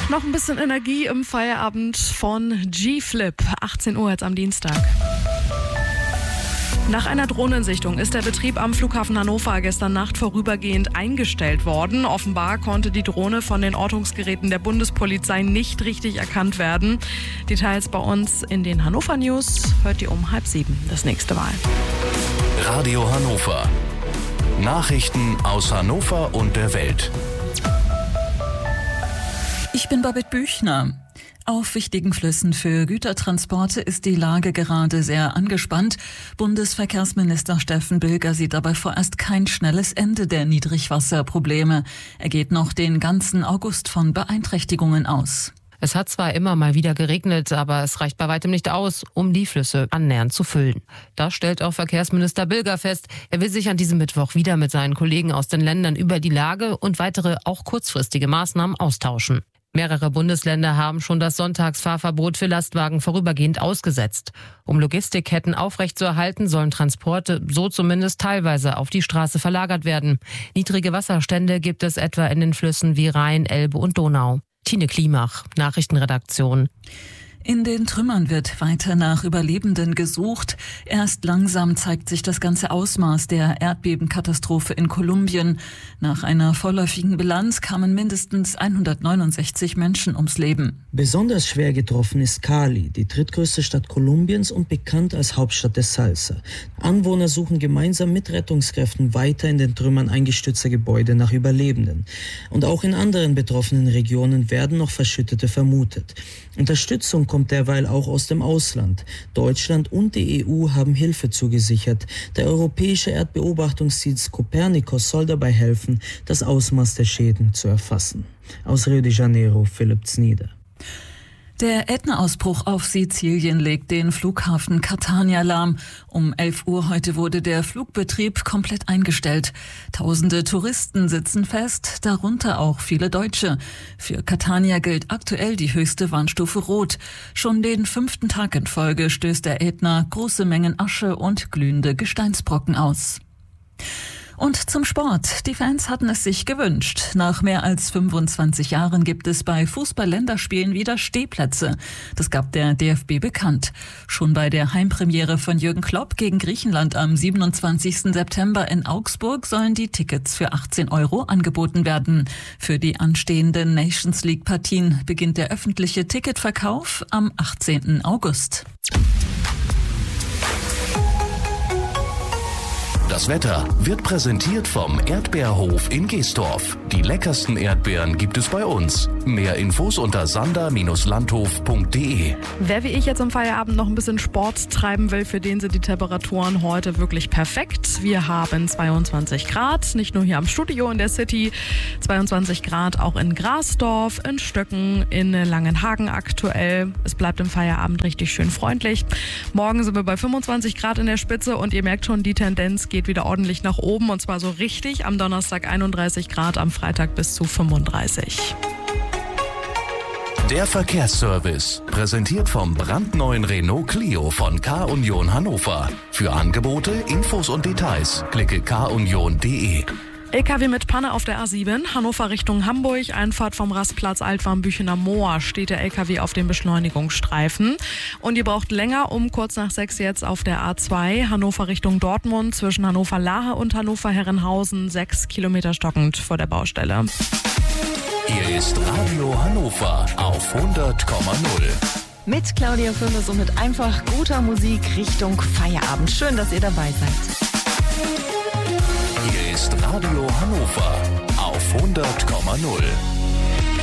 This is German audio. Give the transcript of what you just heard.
Noch ein bisschen Energie im Feierabend von G-Flip. 18 Uhr jetzt am Dienstag. Nach einer Drohnensichtung ist der Betrieb am Flughafen Hannover gestern Nacht vorübergehend eingestellt worden. Offenbar konnte die Drohne von den Ortungsgeräten der Bundespolizei nicht richtig erkannt werden. Details bei uns in den Hannover News. Hört ihr um 6:30 das nächste Mal. Radio Hannover. Nachrichten aus Hannover und der Welt. Ich bin Babette Büchner. Auf wichtigen Flüssen für Gütertransporte ist die Lage gerade sehr angespannt. Bundesverkehrsminister Steffen Bilger sieht dabei vorerst kein schnelles Ende der Niedrigwasserprobleme. Er geht noch den ganzen August von Beeinträchtigungen aus. Es hat zwar immer mal wieder geregnet, aber es reicht bei weitem nicht aus, um die Flüsse annähernd zu füllen. Das stellt auch Verkehrsminister Bilger fest. Er will sich an diesem Mittwoch wieder mit seinen Kollegen aus den Ländern über die Lage und weitere, auch kurzfristige Maßnahmen austauschen. Mehrere Bundesländer haben schon das Sonntagsfahrverbot für Lastwagen vorübergehend ausgesetzt. Um Logistikketten aufrechtzuerhalten, sollen Transporte so zumindest teilweise auf die Straße verlagert werden. Niedrige Wasserstände gibt es etwa in den Flüssen wie Rhein, Elbe und Donau. Tine Klimach, Nachrichtenredaktion. In den Trümmern wird weiter nach Überlebenden gesucht. Erst langsam zeigt sich das ganze Ausmaß der Erdbebenkatastrophe in Kolumbien. Nach einer vorläufigen Bilanz kamen mindestens 169 Menschen ums Leben. Besonders schwer getroffen ist Cali, die drittgrößte Stadt Kolumbiens und bekannt als Hauptstadt der Salsa. Anwohner suchen gemeinsam mit Rettungskräften weiter in den Trümmern eingestürzter Gebäude nach Überlebenden. Und auch in anderen betroffenen Regionen werden noch Verschüttete vermutet. Unterstützung kommt derweil auch aus dem Ausland. Deutschland und die EU haben Hilfe zugesichert. Der europäische Erdbeobachtungsdienst Copernicus soll dabei helfen, das Ausmaß der Schäden zu erfassen. Aus Rio de Janeiro, Philipp Znieder. Der Ätna-Ausbruch auf Sizilien legt den Flughafen Catania lahm. Um 11 Uhr heute wurde der Flugbetrieb komplett eingestellt. Tausende Touristen sitzen fest, darunter auch viele Deutsche. Für Catania gilt aktuell die höchste Warnstufe Rot. Schon den 5. Tag in Folge stößt der Ätna große Mengen Asche und glühende Gesteinsbrocken aus. Und zum Sport. Die Fans hatten es sich gewünscht. Nach mehr als 25 Jahren gibt es bei Fußball-Länderspielen wieder Stehplätze. Das gab der DFB bekannt. Schon bei der Heimpremiere von Jürgen Klopp gegen Griechenland am 27. September in Augsburg sollen die Tickets für 18 € angeboten werden. Für die anstehenden Nations League-Partien beginnt der öffentliche Ticketverkauf am 18. August. Das Wetter wird präsentiert vom Erdbeerhof in Geestorf. Die leckersten Erdbeeren gibt es bei uns. Mehr Infos unter sander-landhof.de. Wer wie ich jetzt am Feierabend noch ein bisschen Sport treiben will, für den sind die Temperaturen heute wirklich perfekt. Wir haben 22 Grad, nicht nur hier am Studio in der City, 22 Grad auch in Grasdorf, in Stöcken, in Langenhagen aktuell. Es bleibt im Feierabend richtig schön freundlich. Morgen sind wir bei 25 Grad in der Spitze und ihr merkt schon, die Tendenz geht wieder ordentlich nach oben und zwar so richtig. Am Donnerstag 31 Grad, am Freitag bis zu 35. Der Verkehrsservice, präsentiert vom brandneuen Renault Clio von K-Union Hannover. Für Angebote, Infos und Details klicke kunion.de. LKW mit Panne auf der A7, Hannover Richtung Hamburg, Einfahrt vom Rastplatz Altwarmbüchener Moor, steht der LKW auf dem Beschleunigungsstreifen. Und ihr braucht länger, um kurz nach 6 jetzt auf der A2, Hannover Richtung Dortmund, zwischen Hannover-Lahe und Hannover-Herrenhausen, 6 Kilometer stockend vor der Baustelle. Hier ist Radio Hannover auf 100,0. Mit Claudia Firmes und mit einfach guter Musik Richtung Feierabend. Schön, dass ihr dabei seid. Hier ist Radio Hannover auf 100,0.